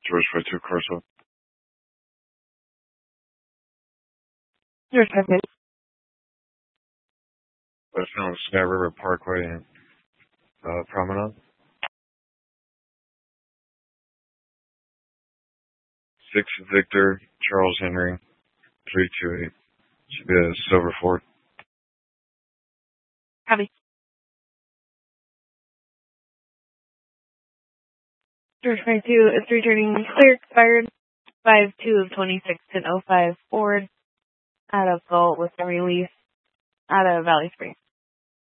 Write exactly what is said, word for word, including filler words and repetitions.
George forty-two, Corso. George forty-two. West on Sky River Parkway and uh, Promenade. Six Victor, Charles Henry, three two eight. Should be a silver Ford. Copy. George forty-two is returning clear expired five two of twenty-six and oh five Ford out of Galt with a release out of Valley Springs.